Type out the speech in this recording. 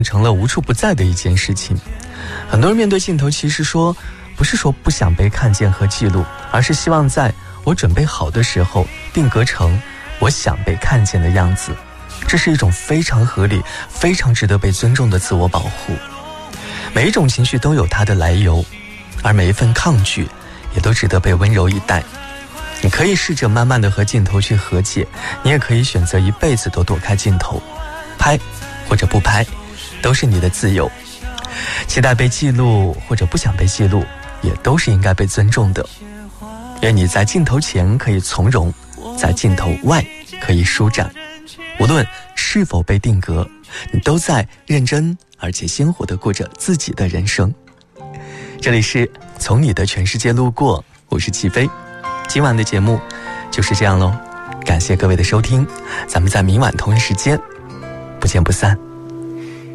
成了无处不在的一件事情。很多人面对镜头，其实不是说不想被看见和记录，而是希望在我准备好的时候定格成我想被看见的样子。这是一种非常合理、非常值得被尊重的自我保护。每一种情绪都有它的来由，而每一份抗拒也都值得被温柔以待。你可以试着慢慢的和镜头去和解，你也可以选择一辈子都躲开镜头，拍或者不拍都是你的自由。期待被记录或者不想被记录，也都是应该被尊重的。愿你在镜头前可以从容，在镜头外可以舒展。无论是否被定格，你都在认真而且鲜活地过着自己的人生。这里是从你的全世界路过，我是齐飞。今晚的节目就是这样咯，感谢各位的收听，咱们在明晚同一时间不见不散。